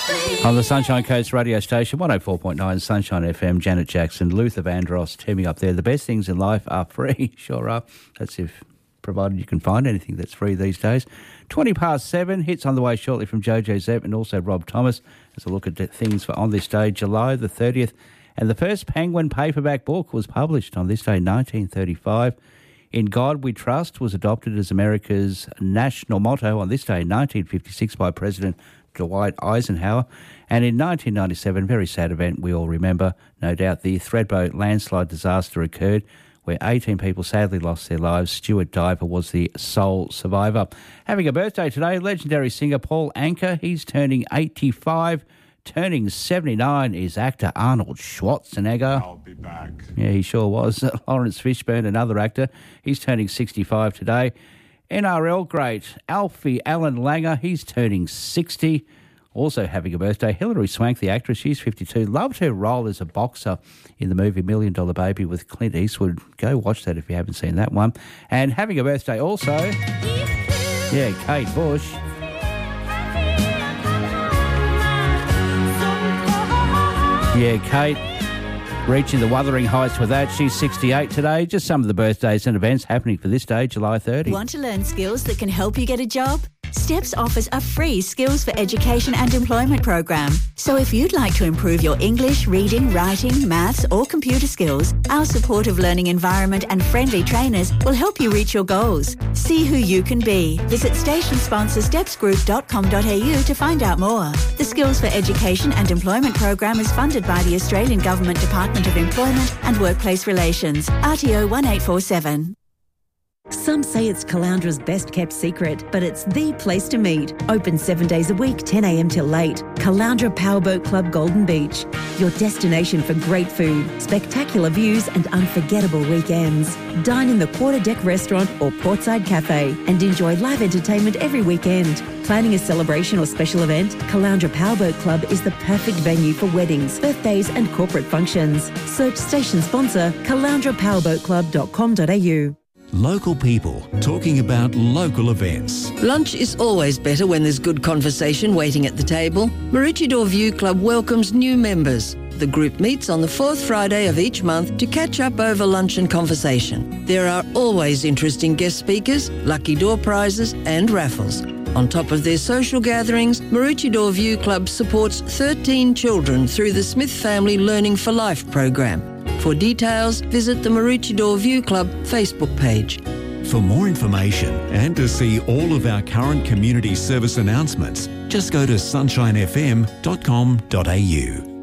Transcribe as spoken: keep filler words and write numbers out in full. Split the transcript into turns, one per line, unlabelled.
On the Sunshine Coast radio station, one oh four point nine Sunshine F M, Janet Jackson, Luther Vandross teaming up there. The best things in life are free. Sure are. That's if, provided you can find anything that's free these days. twenty past seven, hits on the way shortly from Jojo Zepp and also Rob Thomas as a look at things for on this day, July the thirtieth. And the first Penguin paperback book was published on this day, nineteen thirty-five. In God We Trust was adopted as America's national motto on this day, nineteen fifty-six, by President Dwight Eisenhower. And in nineteen ninety-seven, very sad event we all remember, no doubt, the Thredbo landslide disaster occurred where eighteen people sadly lost their lives. Stuart Diver was the sole survivor. Having a birthday today, legendary singer Paul Anka. He's turning eighty-five. Turning seventy-nine is actor Arnold Schwarzenegger.
I'll be back.
Yeah, he sure was. Lawrence Fishburne, another actor. He's turning sixty-five today. N R L great Alfie Allen Langer. He's turning sixty. Also having a birthday, Hilary Swank, the actress. She's fifty-two. Loved her role as a boxer in the movie Million Dollar Baby with Clint Eastwood. Go watch that if you haven't seen that one. And having a birthday also, yeah, Kate Bush. Yeah, Kate, reaching the wuthering heights with that. She's sixty-eight today. Just some of the birthdays and events happening for this day, July thirtieth.
Want to learn skills that can help you get a job? STEPS offers a free Skills for Education and Employment program. So if you'd like to improve your English, reading, writing, maths or computer skills, our supportive learning environment and friendly trainers will help you reach your goals. See who you can be. Visit station sponsor steps group dot com dot a u to find out more. The Skills for Education and Employment program is funded by the Australian Government Department of Employment and Workplace Relations, R T O one eight four seven.
Some say it's Calandra's best kept secret, but it's the place to meet. Open seven days a week, ten a m till late. Calandra Powerboat Club Golden Beach. Your destination for great food, spectacular views and unforgettable weekends. Dine in the Quarter Deck Restaurant or Portside Cafe and enjoy live entertainment every weekend. Planning a celebration or special event? Calandra Powerboat Club is the perfect venue for weddings, birthdays and corporate functions. Search station sponsor calandra powerboat club dot com dot a u.
Local people talking about local events.
Lunch is always better when there's good conversation waiting at the table. Maroochydore View Club welcomes new members. The group meets on the fourth Friday of each month to catch up over lunch and conversation. There are always interesting guest speakers, lucky door prizes and raffles. On top of their social gatherings, Maroochydore View Club supports thirteen children through the Smith Family Learning for Life program. For details, visit the Maroochydore View Club Facebook page.
For more information and to see all of our current community service announcements, just go to sunshine f m dot com dot a u.